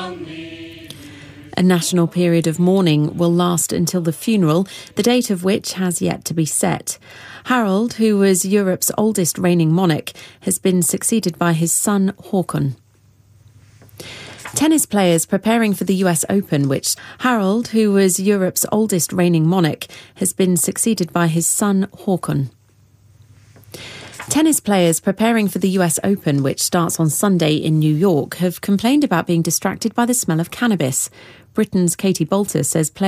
A national period of mourning will last until the funeral, the date of which has yet to be set. Harald, who was Europe's oldest reigning monarch, has been succeeded by his son Håkon. Tennis players preparing for the US Open, which Harald, who was Europe's oldest reigning monarch, has been succeeded by his son Håkon. Tennis players preparing for the US Open, which starts on Sunday in New York, have complained about being distracted by the smell of cannabis. Britain's Katie Bolter says players